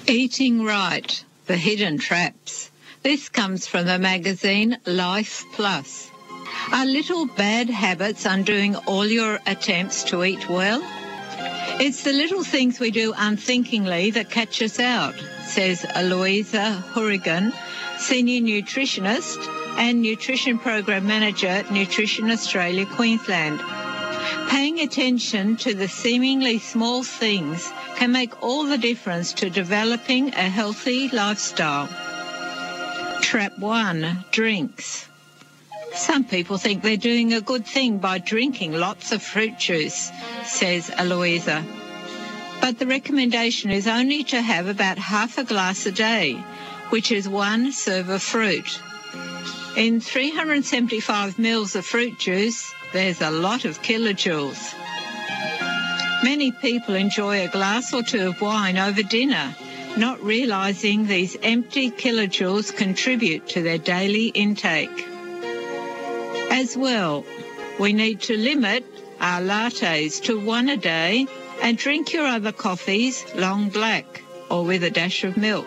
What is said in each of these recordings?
Eating Right, The Hidden Traps. This comes from the magazine Life Plus. Are little bad habits undoing all your attempts to eat well? It's the little things we do unthinkingly that catch us out, says Eloisa Hourigan, Senior Nutritionist and Nutrition Program Manager at Nutrition Australia, Queensland. Paying attention to the seemingly small things can make all the difference to developing a healthy lifestyle. Trap 1, drinks. Some people think they're doing a good thing by drinking lots of fruit juice, says Eloisa. But the recommendation is only to have about half a glass a day, which is 1 serve of fruit. In 375 mils of fruit juice, there's a lot of kilojoules. Many people enjoy a glass or two of wine over dinner, not realising these empty kilojoules contribute to their daily intake. As well, we need to limit our lattes to 1 a day and drink your other coffees long black or with a dash of milk.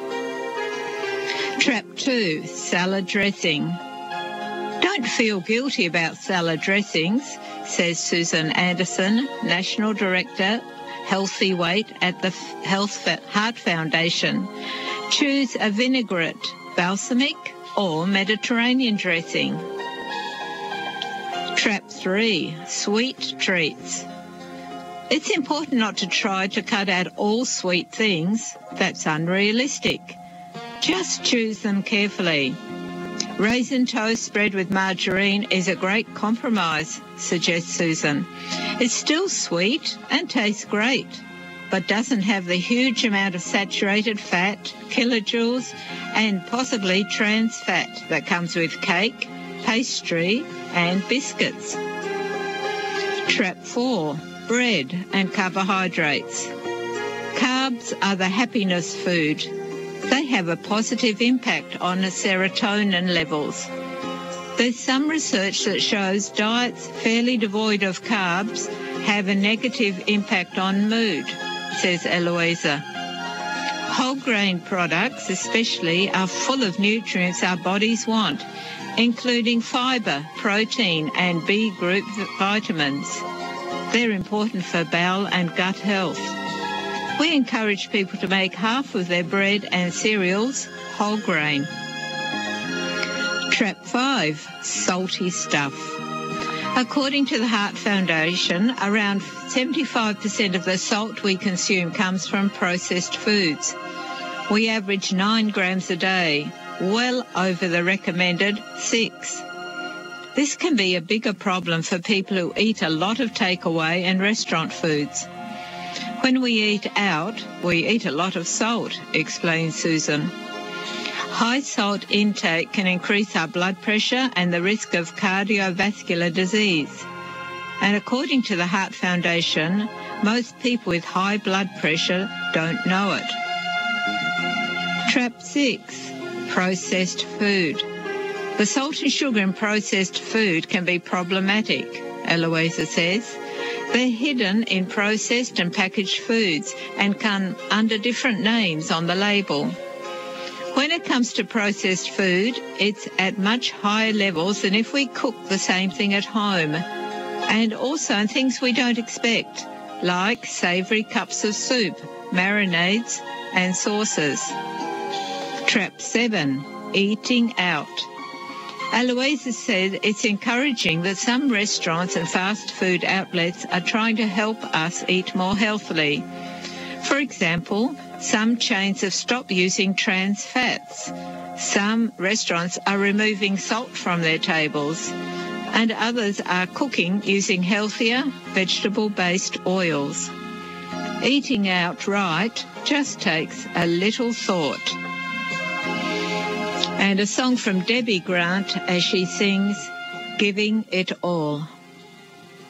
Trap 2, salad dressing. Don't feel guilty about salad dressings, says Susan Anderson, National Director, Healthy Weight at the Heart Foundation. Choose a vinaigrette, balsamic or Mediterranean dressing. Trap 3, sweet treats. It's important not to try to cut out all sweet things. That's unrealistic. Just choose them carefully. Raisin toast spread with margarine is a great compromise, suggests Susan. It's still sweet and tastes great, but doesn't have the huge amount of saturated fat, kilojoules, and possibly trans fat that comes with cake, pastry, and biscuits. Trap 4, bread and carbohydrates. Carbs are the happiness food. They have a positive impact on the serotonin levels. There's some research that shows diets fairly devoid of carbs have a negative impact on mood, says Eloisa. Whole grain products especially are full of nutrients our bodies want, including fibre, protein and B group vitamins. They're important for bowel and gut health. We encourage people to make half of their bread and cereals whole grain. Trap 5, salty stuff. According to the Heart Foundation, around 75% of the salt we consume comes from processed foods. We average 9 grams a day, well over the recommended 6. This can be a bigger problem for people who eat a lot of takeaway and restaurant foods. When we eat out, we eat a lot of salt, explains Susan. High salt intake can increase our blood pressure and the risk of cardiovascular disease. And according to the Heart Foundation, most people with high blood pressure don't know it. Trap 6, processed food. The salt and sugar in processed food can be problematic, Eloisa says. They're hidden in processed and packaged foods and come under different names on the label. When it comes to processed food, it's at much higher levels than if we cook the same thing at home, and also things we don't expect, like savoury cups of soup, marinades and sauces. Trap 7, eating out. Eloisa said it's encouraging that some restaurants and fast food outlets are trying to help us eat more healthily. For example, some chains have stopped using trans fats. Some restaurants are removing salt from their tables, and others are cooking using healthier vegetable-based oils. Eating out right just takes a little thought. And a song from Debbie Grant as she sings, Giving It All.